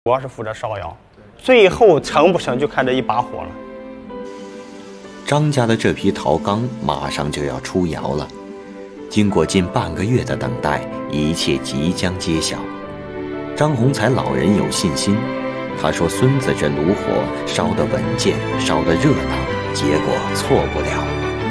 主要是负责烧窑，最后成不成就看这一把火了。 张家的这批陶缸马上就要出窑了，经过近半个月的等待，一切即将揭晓。张洪才老人有信心，他说：“孙子这炉火烧得稳健，烧得热闹，结果错不了。”